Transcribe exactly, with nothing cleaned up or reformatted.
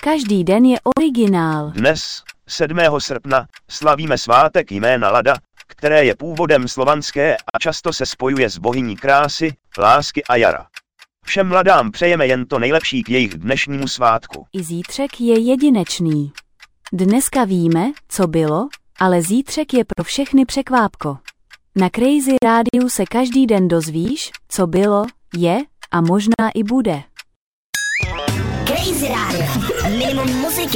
Každý den je originál. Dnes, sedmého srpna, slavíme svátek jména Lada, které je původem slovanské a často se spojuje s bohyní krásy, lásky a jara. Všem mladám přejeme jen to nejlepší k jejich dnešnímu svátku. I zítřek je jedinečný. Dneska víme, co bylo, ale zítřek je pro všechny překvápko. Na Crazy Rádiu se každý den dozvíš, co bylo, je a možná i bude. Crazy Radio. Minimum muziky.